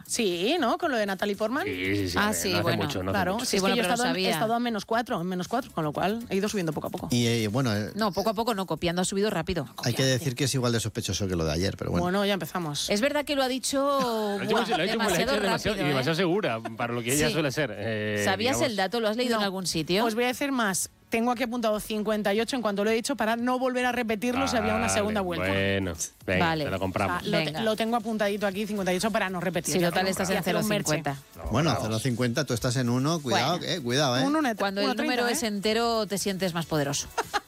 Sí, ¿no? Con lo de Natalie Portman. Sí. Ah, no sí, hace bueno, mucho, no Claro, hace mucho. sí, es bueno, que yo pero lo he sabía. estado en -4, con lo cual he ido subiendo poco a poco. Y bueno, No, poco a poco no, copiando ha subido rápido. hay que decir que es igual de sospechoso que lo de ayer, pero bueno. Bueno, ya empezamos. Es verdad que lo ha dicho, Lo ha hecho demasiado rápido, y demasiado segura para lo que ella Sí. suele ser. ¿Sabías digamos. el dato? ¿Lo has leído en No. algún sitio? Os voy a decir más. Tengo aquí apuntado 58 en cuanto lo he dicho para no volver a repetirlo si había una segunda vuelta. Bueno, venga, Vale. te lo compramos. Venga. Lo tengo apuntadito aquí, 58, para no repetir. Si total estás en hacer un merche. 0,50. Bueno, vamos. 0,50, tú estás en 1, cuidado, Bueno. cuidado, Un net- Cuando el 1,30, número ¿eh? es entero, te sientes más poderoso.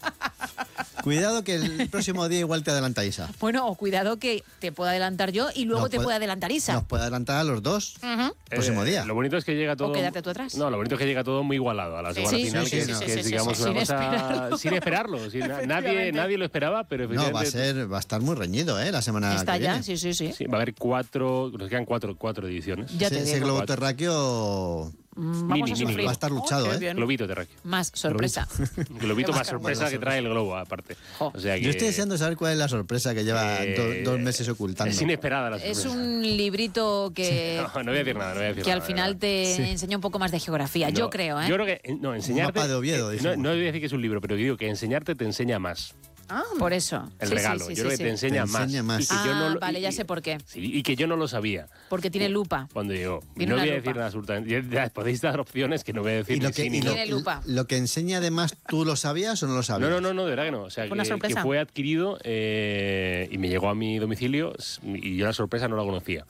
Cuidado que el próximo día igual te adelanta Isa. Bueno, o cuidado que te pueda adelantar yo y luego Nos te puede- pueda adelantar Isa. Nos puede adelantar a los dos próximo día. Lo bonito es que llega todo. O quedarte tú atrás. No, lo bonito es que llega todo muy igualado a la semana Sí, final, sí, que, sí, es- sí, que es, sí, digamos, sí, una sin cosa esperarlo. sin esperarlo. Nadie lo esperaba, pero No, efectivamente. va a estar muy reñido, la semana Está que ya, viene. sí. Sí, va a haber nos quedan cuatro ediciones. Ya te Ese digo. globo terráqueo Vamos Mini, a sufrir. va a estar luchado, qué ¿eh? bien. Globito terráqueo. Más sorpresa. Globito Qué más sorpresa que trae el globo, aparte. Jo. O sea que Yo estoy deseando saber cuál es la sorpresa que lleva dos meses ocultando. Es inesperada la sorpresa. Es un librito que, No voy a decir nada, que al final te enseña un poco más de geografía. No, Yo creo, ¿eh? Yo creo que enseñarte. mapa de Oviedo, no, dijimos. no voy a decir que es un libro, pero digo que enseñarte te enseña más. Ah, Por eso. El Sí, regalo. sí, Yo creo que te enseña Te enseña más. Y que yo no lo- vale, y- ya sé por qué. Sí, y que yo no lo sabía Porque tiene lupa. cuando llegó. Tiene No una voy a lupa. decir nada absolutamente. Ya podéis dar opciones que no voy a decir Y ni lo que, sí ni y no. Tiene lupa. lo que enseña además, ¿tú lo sabías o no lo sabías? No, de verdad que no. O sea, Fue una que sorpresa. fue adquirido y me llegó a mi domicilio y yo la sorpresa no la conocía.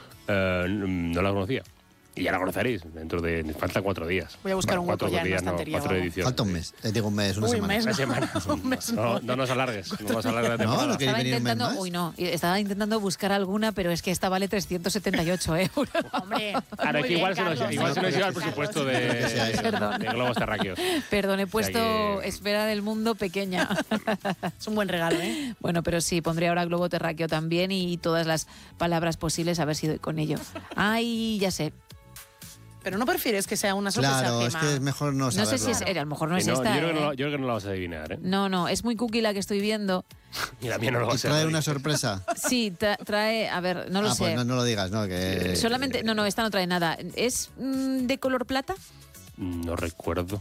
No la conocía. Y ya la conoceréis. Faltan 4 días. Voy a buscar un hueco ya en la estantería o 4 algo. ediciones. Falta un mes. Digo un mes, una Uy, semana. mes, Una semana. Un mes, No nos alargues. No vamos a alargar la No, temporada. no queréis Estaba venir un mes intentando, más. uy no, estaba intentando buscar alguna, pero es que esta vale 378 euros. Hombre, Ahora muy es que igual bien, se nos Carlos. lleva el presupuesto de globos terráqueos. Perdón, he O sea puesto que- esfera del mundo pequeña. Es un buen regalo, ¿eh? Bueno, pero sí, pondré ahora globo terráqueo también y todas las palabras posibles a ver si doy con ello. Ay, ya sé. Pero no prefieres que sea una sorpresa, Claro, es Gemma? que es mejor no No saberlo. sé si es, a lo mejor no es No, esta. yo creo que ¿eh? yo creo que no la vas a adivinar, ¿eh? No, es muy cookie la que estoy viendo. Y la mía no lo va Y a ser. trae una sorpresa. Sí, trae, a ver, no lo sé. Pues no lo digas, ¿no? Que... Solamente, no, esta no trae nada. ¿Es de color plata? No recuerdo.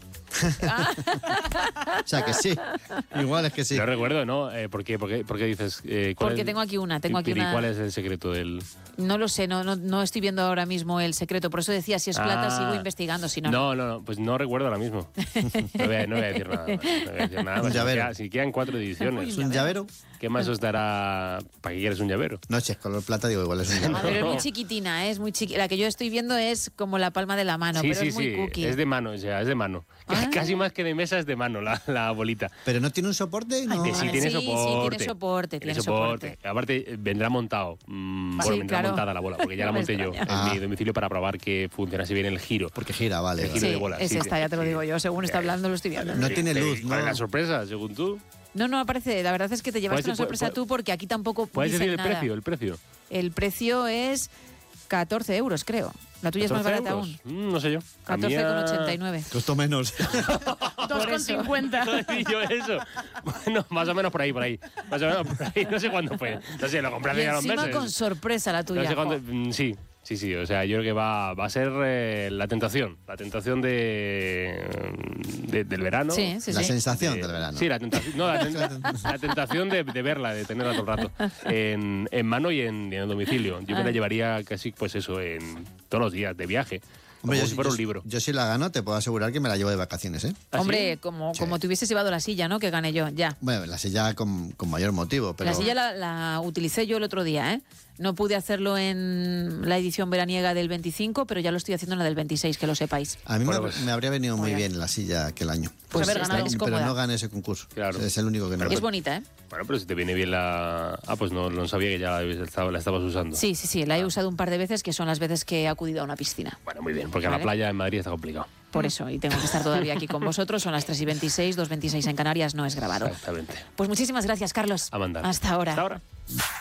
O sea, que sí. Igual es que sí. No recuerdo, ¿no? ¿Por qué dices? ¿Cuál Porque es- tengo aquí una, ¿Y cuál es el secreto del...? No lo sé, no estoy viendo ahora mismo el secreto. Por eso decía, si es plata, sigo investigando. Si no, No, pues no recuerdo ahora mismo. No voy a decir nada más. No voy a decir nada más. Un llavero. Si quedan 4 ediciones. ¿Es un llavero? ¿Qué más os dará? ¿Para qué quieres un llavero? No, si es color plata, digo, igual es un A llavero. ver, es muy chiquitina, es muy chiquita. La que yo estoy viendo es como la palma de la mano, sí, pero sí, es muy sí. cookie. Es de mano, o sea, es de mano. Ah. Casi más que de mesa es de mano la bolita. Pero no tiene un soporte, no. Sí, tiene sí, soporte. tiene soporte, tiene soporte. Aparte, vendrá montado. Vendrá claro. montada la bola, porque ya la No me monté yo extraña. en mi domicilio para probar que funcionase bien el giro. Porque gira, vale. El vale. giro Sí, de bola. es sí, esta, sí, ya te lo sí. digo yo. Según está hablando, lo estoy viendo. No tiene luz, ¿Cuál es ¿no? la sorpresa, según tú? No aparece. La verdad es que te llevaste una sorpresa tú porque aquí tampoco ¿Puedes dicen decir nada. el precio? El precio es 14 euros, creo. La tuya es más 14 barata euros. aún. No sé yo. La mía- 14,89. Costó menos. 2,50. ¿Y yo eso? Bueno, más o menos por ahí. Más o menos por ahí. No sé cuándo fue. No sé, lo compré Y hace ya unos encima meses. con sorpresa la tuya. No sé cuándo. jo. Sí. O sea, yo creo que va a ser la tentación. La tentación del verano. Sí. La sensación del verano. Sí, la tentación, la tentación de verla, de tenerla todo el rato en mano y en el domicilio. Yo me la llevaría casi, pues eso, en todos los días de viaje. Hombre, como si fuera un libro. Yo si la gano, te puedo asegurar que me la llevo de vacaciones, ¿eh? ¿Ah, sí? Hombre, como te hubieses llevado la silla, ¿no? Que gané yo, ya. Bueno, la silla con mayor motivo, pero... La silla la utilicé yo el otro día, ¿eh? No pude hacerlo en la edición veraniega del 25, pero ya lo estoy haciendo en la del 26, que lo sepáis. A mí Bueno, pues- me habría venido muy Muy bien la silla aquel año. Pues haber ganado. es Pero cómoda. no gané ese concurso. Claro. Es el único que no Es gané. bonita, ¿eh? Bueno, pero si te viene bien la... pues no sabía que ya la estabas usando. Sí, la he usado un par de veces, que son las veces que he acudido a una piscina. Bueno, muy bien, porque a Vale. la playa en Madrid está complicado. Por eso, y tengo que estar todavía aquí con vosotros. Son las 3:26, 2:26 en Canarias, no es grabado. Exactamente. Pues muchísimas gracias, Carlos. A mandar. Hasta ahora. Hasta ahora.